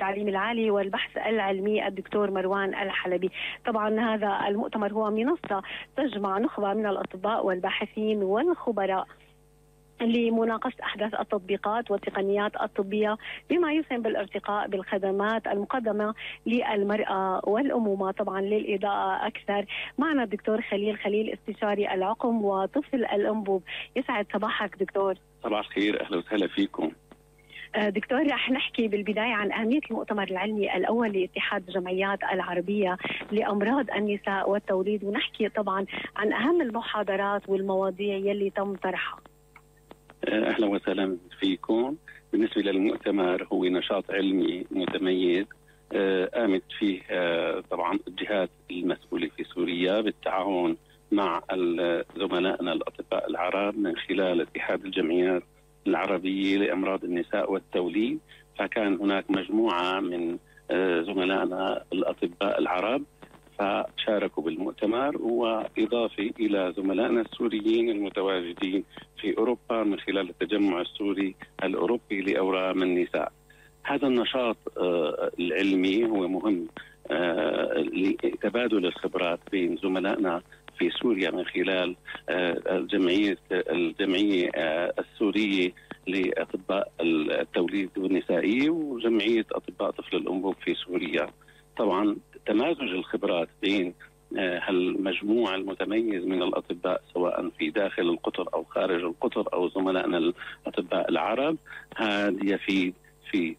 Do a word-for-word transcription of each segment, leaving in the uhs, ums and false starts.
التعليم العالي والبحث العلمي الدكتور مروان الحلبي. طبعا هذا المؤتمر هو منصة تجمع نخبة من الأطباء والباحثين والخبراء لمناقشة أحدث التطبيقات والتقنيات الطبية بما يسهم بالارتقاء بالخدمات المقدمة للمرأة والأمومة. طبعا للإضاءة أكثر معنا الدكتور خليل خليل استشاري العقم وطفل الأنبوب. يسعد صباحك دكتور. صباح الخير، أهلا وسهلا فيكم. دكتور رح نحكي بالبداية عن أهمية المؤتمر العلمي الأول لاتحاد الجمعيات العربية لأمراض النساء والتوليد، ونحكي طبعا عن أهم المحاضرات والمواضيع يلي تم طرحها. أهلا وسهلا فيكم. بالنسبة للمؤتمر هو نشاط علمي متميز قامت فيه طبعا الجهات المسؤولة في سوريا بالتعاون مع زملائنا الأطباء العرب من خلال اتحاد الجمعيات العربية لأمراض النساء والتوليد. فكان هناك مجموعة من زملائنا الأطباء العرب فشاركوا بالمؤتمر، وإضافة إلى زملائنا السوريين المتواجدين في أوروبا من خلال التجمع السوري الأوروبي لأورام النساء. هذا النشاط العلمي هو مهم لتبادل الخبرات بين زملائنا في سوريا من خلال الجمعية الجمعية السورية لأطباء التوليد والنسائية وجمعية أطباء طفل الأنبوب في سوريا. طبعا تمازج الخبرات بين هالمجموعة المتميز من الأطباء سواء في داخل القطر أو خارج القطر أو زملائنا الأطباء العرب هذا يفيد في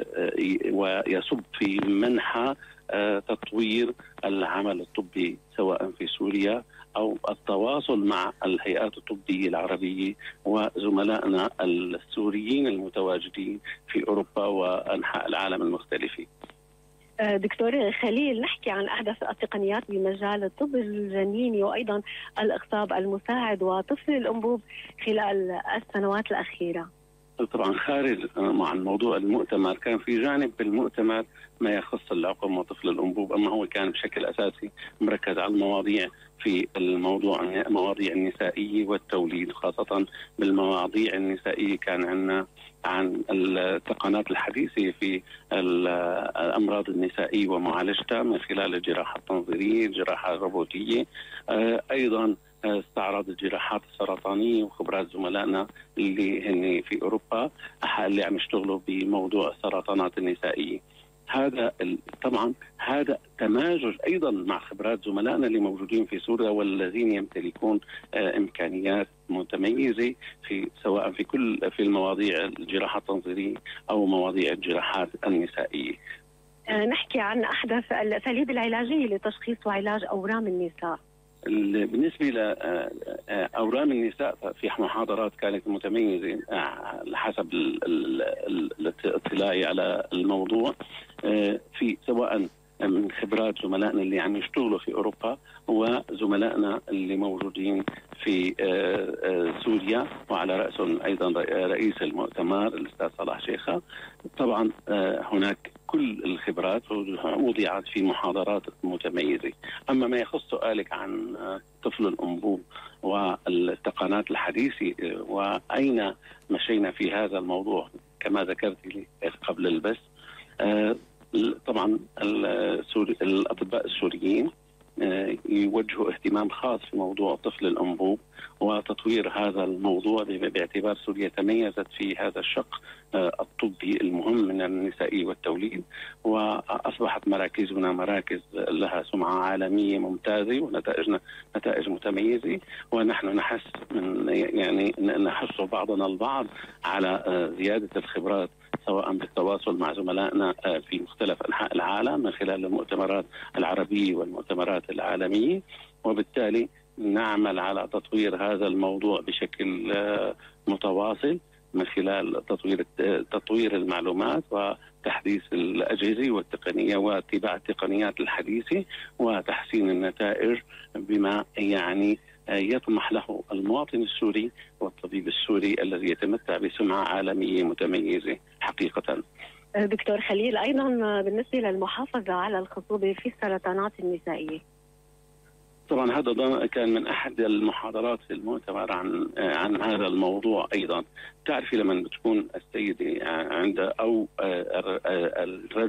ويصب في منحى تطوير العمل الطبي سواء في سوريا أو التواصل مع الهيئات الطبية العربية وزملائنا السوريين المتواجدين في أوروبا وأنحاء العالم المختلفة. دكتور خليل، نحكي عن أحدث التقنيات بمجال الطب الجنيني وأيضا الإخصاب المساعد وطفل الأنبوب خلال السنوات الأخيرة. طبعا خارج عن موضوع المؤتمر كان في جانب بالمؤتمر ما يخص العقم وطفل الأنبوب، أما هو كان بشكل أساسي مركز على المواضيع في الموضوع المواضيع النسائية والتوليد، خاصة بالمواضيع النسائية كان عندنا عن التقنيات الحديثة في الأمراض النسائية ومعالجتها من خلال الجراحة التنظيرية، الجراحة الروبوتية، أيضا استعرض الجراحات السرطانية وخبرات زملائنا اللي هن في أوروبا اللي عم يشتغلوا بموضوع السرطانات النسائية. هذا طبعا هذا تمازج ايضا مع خبرات زملائنا اللي موجودين في سوريا والذين يمتلكون امكانيات متميزه في سواء في كل في المواضيع الجراحه التنظيريه او مواضيع الجراحات النسائيه. نحكي عن احدث الاساليب العلاجيه لتشخيص وعلاج اورام النساء. بالنسبة لأورام النساء في محاضرات كانت متميزة حسب الاطلاع على الموضوع في سواء من خبرات زملائنا اللي عم يشتغلوا في أوروبا وزملائنا اللي موجودين في سوريا وعلى رأسهم أيضا رئيس المؤتمر الأستاذ صلاح شيخة. طبعا هناك كل الخبرات وضعت في محاضرات متميزة. أما ما يخص سؤالك عن طفل الأنبوب والتقنيات الحديثة وأين مشينا في هذا الموضوع كما ذكرت لي قبل البث، طبعا الأطباء السوريين يوجهوا اهتمام خاص في موضوع طفل الأنبوب وتطوير هذا الموضوع باعتبار سوريا تميزت في هذا الشق الطبي المهم من النسائي والتوليد، وأصبحت مراكزنا مراكز لها سمعة عالمية ممتازة ونتائجنا نتائج متميزة، ونحن نحس من يعني نحس بعضنا البعض على زيادة الخبرات سواء بالتواصل مع زملائنا في مختلف أنحاء العالم من خلال المؤتمرات العربية والمؤتمرات العالمية، وبالتالي نعمل على تطوير هذا الموضوع بشكل متواصل من خلال تطوير تطوير المعلومات وتحديث الأجهزة والتقنية واتباع التقنيات الحديثة وتحسين النتائج بما يعني يطمح له المواطن السوري والطبيب السوري الذي يتمتع بسمعة عالمية متميزة حقيقة. دكتور خليل، أيضا بالنسبة للمحافظة على الخصوبة في السرطانات النسائية، طبعا هذا كان من أحد المحاضرات في المؤتمر عن عن هذا الموضوع. أيضا تعرفي لما بتكون السيدة عند أو الرجل